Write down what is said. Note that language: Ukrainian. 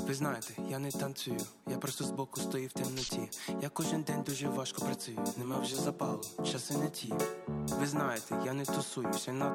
Ви знаєте, я не танцюю, я просто збоку стою в темноті. Я кожен день дуже важко працюю, нема вже запалу, часи не ті. Ви знаєте, я не тусуюсь, я